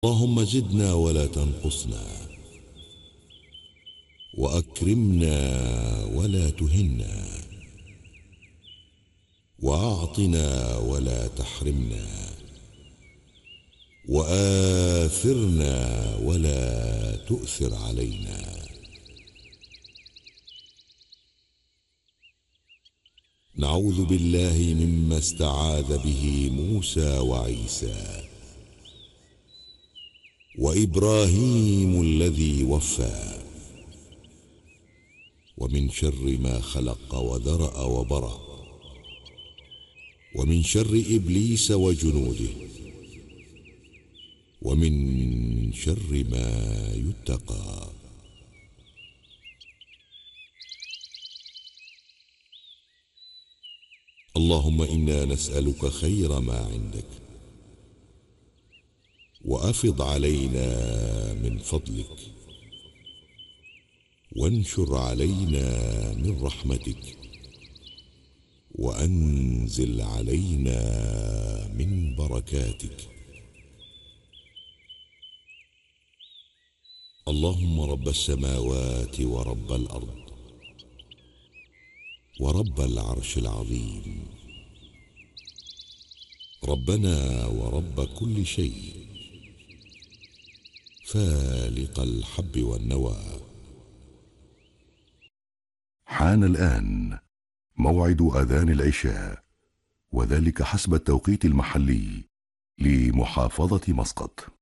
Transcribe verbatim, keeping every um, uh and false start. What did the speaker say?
اللهم زدنا ولا تنقصنا، وأكرمنا ولا تهنا، وأعطنا ولا تحرمنا، وآثرنا ولا تؤثر علينا. نعوذ بالله مما استعاذ به موسى وعيسى وإبراهيم الذي وفى، ومن شر ما خلق وذرأ وبرأ، ومن شر إبليس وجنوده، ومن شر ما يتقى. اللهم إنا نسألك خير ما عندك، وأفض علينا من فضلك، وانشر علينا من رحمتك، وأنزل علينا من بركاتك. اللهم رب السماوات ورب الأرض ورب العرش العظيم، ربنا ورب كل شيء، فالق الحب والنوى. حان الآن موعد أذان العشاء، وذلك حسب التوقيت المحلي لمحافظة مسقط.